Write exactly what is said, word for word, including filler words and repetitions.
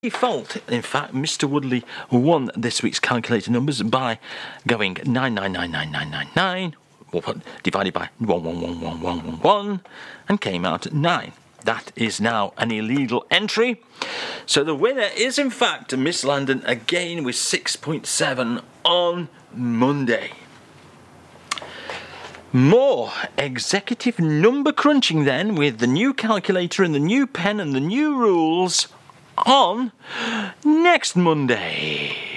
Default, in fact, Mister Woodley won this week's calculator numbers by going nine nine nine nine nine nine nine divided by one one one one one one one and came out at nine. That is now an illegal entry. So the winner is, in fact, Miss Landon again with six point seven on Monday. More executive number crunching then with the new calculator and the new pen and the new rules on next Monday.